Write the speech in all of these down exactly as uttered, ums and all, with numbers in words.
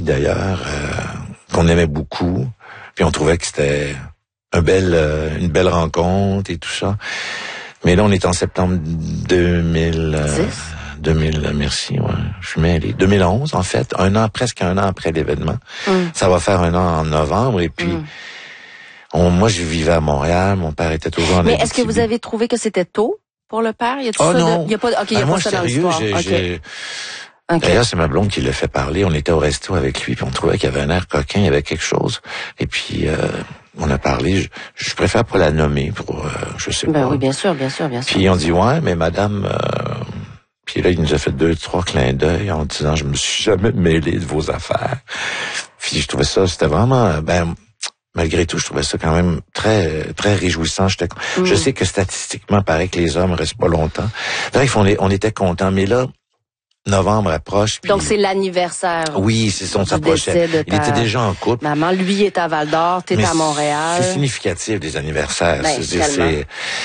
d'ailleurs, euh, qu'on aimait beaucoup. Puis on trouvait que c'était un bel, euh, une belle rencontre et tout ça. Mais là, on est en septembre deux mille... Euh, deux mille, merci, ouais, je suis mêlé. deux mille onze, en fait, un an, presque un an après l'événement. Mm. Ça va faire un an en novembre, et puis, mm. on, moi, je vivais à Montréal, mon père était toujours en Mais Abitibi. est-ce que vous avez trouvé que c'était tôt pour le père? Y a tout oh ça non! De... Y a pas... OK, y a ben, pas moi, ça dans sérieux, l'histoire. j'ai... Okay. j'ai... Okay. D'ailleurs, c'est ma blonde qui l'a fait parler. On était au resto avec lui, puis on trouvait qu'il y avait un air coquin, il y avait quelque chose. Et puis, euh, on a parlé. Je, je préfère pas la nommer pour, euh, je sais ben pas. Oui, bien sûr, bien sûr, bien sûr. Puis on dit ouais, mais madame. Euh, puis là, il nous a fait deux, trois clins d'œil en disant je me suis jamais mêlé de vos affaires. Puis je trouvais ça, c'était vraiment, ben. Malgré tout, je trouvais ça quand même très très réjouissant. J'étais, mm. Je sais que statistiquement, il paraît que les hommes restent pas longtemps. Bref, on, est, on était contents, mais là. Novembre approche. Puis... Donc, c'est l'anniversaire. Oui, c'est son s'approchait. De ta... Il était déjà en couple. Maman, lui, est à Val-d'Or, t'es à Montréal. C'est significatif des anniversaires. Ben, c'est, c'est...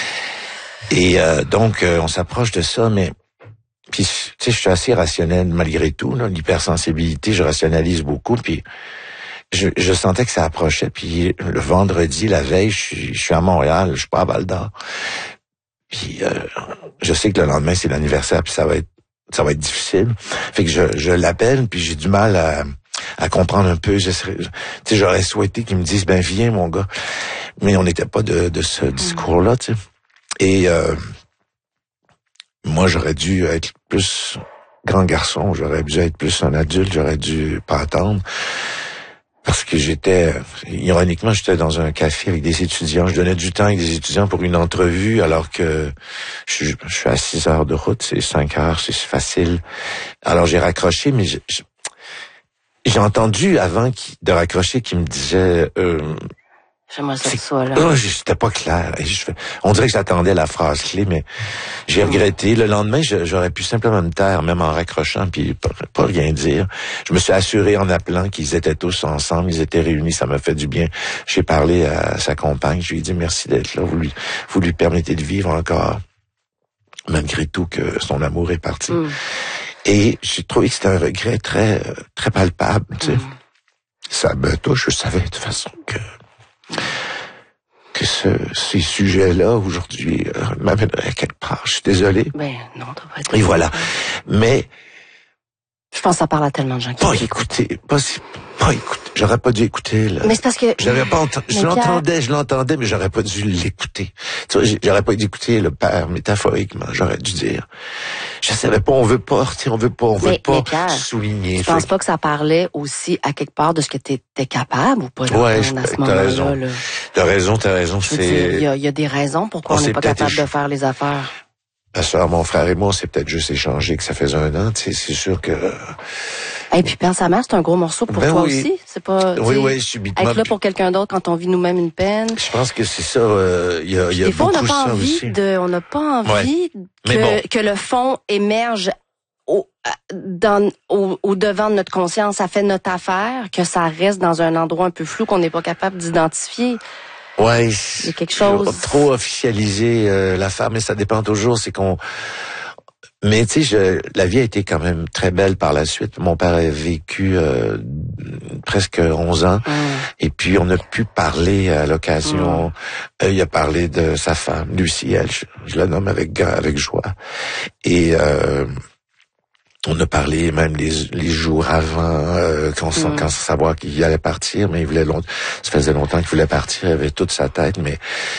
Et euh, donc, euh, on s'approche de ça, mais... Puis, tu sais, je suis assez rationnel malgré tout. Là. L'hypersensibilité, je rationalise beaucoup, puis... Je, je sentais que ça approchait, puis le vendredi, la veille, je suis, je suis à Montréal, je suis pas à Val-d'Or. Puis, euh, je sais que le lendemain, c'est l'anniversaire, puis ça va être ça va être difficile. Fait que je, je l'appelle, puis j'ai du mal à, à comprendre un peu. Tu sais, j'aurais souhaité qu'ils me disent, ben viens mon gars. Mais on n'était pas de, de ce discours-là, tu sais. Et euh, moi, j'aurais dû être plus grand garçon, j'aurais dû être plus un adulte, j'aurais dû pas attendre. Parce que j'étais, ironiquement, j'étais dans un café avec des étudiants. Je donnais du temps avec des étudiants pour une entrevue, alors que je, je suis à six heures de route, c'est cinq heures, c'est facile. Alors j'ai raccroché, mais je, je, j'ai entendu avant qui, de raccrocher qui me disait... Euh, J'aimerais ça que ce soit là. Oh, c'était pas clair. Et je, on dirait que j'attendais la phrase clé, mais j'ai regretté. Le lendemain, je, j'aurais pu simplement me taire, même en raccrochant, puis pas, pas rien dire. Je me suis assuré en appelant qu'ils étaient tous ensemble, ils étaient réunis, ça m'a fait du bien. J'ai parlé à sa compagne, je lui ai dit merci d'être là, vous lui, vous lui permettez de vivre encore, malgré tout que son amour est parti. Mm. Et j'ai trouvé que c'était un regret très, très palpable, tu sais. Mm. Ça me touche, je savais de toute façon que que ce, ces sujets-là, aujourd'hui, euh, m'amèneraient quelque part. Je suis désolé. Ben, non, t'as pas été. Et voilà. Mais... Je pense que ça parle à tellement de gens qui... Pas écouter, pas, pas écouter. J'aurais pas dû écouter, là. Mais c'est parce que... J'avais pas entendu, je l'entendais, je l'entendais, mais j'aurais pas dû l'écouter. Tu vois, j'aurais pas dû écouter le père métaphoriquement, j'aurais dû dire. Je savais pas, on veut pas, on veut pas, on veut mais, pas mais Pierre, souligner. Je pense fait... pas que ça parlait aussi à quelque part de ce que t'étais capable ou pas ouais, je, à ce t'as moment-là. Raison. Là. T'as raison, t'as raison, je c'est... Il y a, y a des raisons pourquoi on n'est pas capable éch... de faire les affaires. Ma soeur, mon frère et moi, c'est peut-être juste échangé que ça faisait un an, tu sais, c'est sûr que... Et puis, Père sa mère, c'est un gros morceau pour ben toi oui. aussi. C'est pas. Oui, oui, subitement. Être là pour quelqu'un d'autre quand on vit nous-mêmes une peine. Je pense que c'est ça. Il euh, y a, y a des fois, beaucoup on n'a pas ça envie aussi. de, on n'a pas envie ouais. que, bon. que le fond émerge au, dans, au, au devant de notre conscience. Ça fait notre affaire, que ça reste dans un endroit un peu flou qu'on n'est pas capable d'identifier. Ouais. Il y a quelque chose. Trop officialiser euh, l'affaire, mais ça dépend toujours. C'est qu'on. Mais tu sais, la vie a été quand même très belle par la suite. Mon père a vécu euh, presque onze ans. Mm. Et puis, on a pu parler à l'occasion. Mm. Euh, il a parlé de sa femme, Lucie, elle, je, je la nomme avec avec joie. Et euh, on a parlé même les, les jours avant, euh, quand, mm. quand savoir qu'il allait partir, mais il voulait long, ça faisait longtemps qu'il voulait partir, il avait toute sa tête, mais...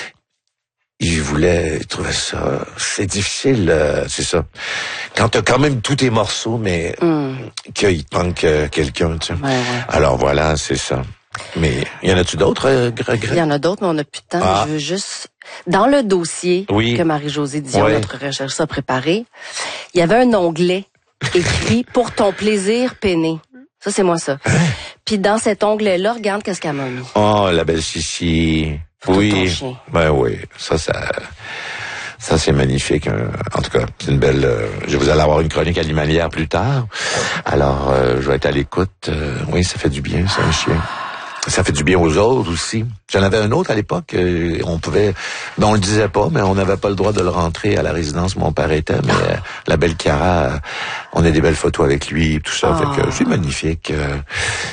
Il voulait, il trouvait ça, c'est difficile, euh, c'est ça. Quand t'as quand même tous tes morceaux, mais mm. qu'il te manque euh, quelqu'un, tu sais. Ouais, ouais. Alors voilà, c'est ça. Mais y en a-tu d'autres, euh, Greg? Il y en a d'autres, mais on n'a plus de temps. Ah. Je veux juste, dans le dossier oui. que Marie-Josée Dion, oui. notre recherchiste, a préparé, il y avait un onglet écrit « Pour ton plaisir peiné ». Ça, c'est moi, ça. Hein? Puis dans cet onglet-là, regarde qu'est-ce qu'elle m'a mis. Oh, la belle Chichi. Oui, ben oui, ça, ça, ça c'est magnifique. Hein. En tout cas, c'est une belle. Euh, je vous allez avoir une chronique animalière plus tard. Alors, euh, je vais être à l'écoute. Euh, oui, ça fait du bien, ça, un chien. Ça fait du bien aux autres aussi. J'en avais un autre à l'époque. Euh, on pouvait, ben on le disait pas, mais on n'avait pas le droit de le rentrer à la résidence où mon père était. Mais euh, la belle Cara, euh, on a des belles photos avec lui, tout ça. Oh. Fait que c'est magnifique. Euh,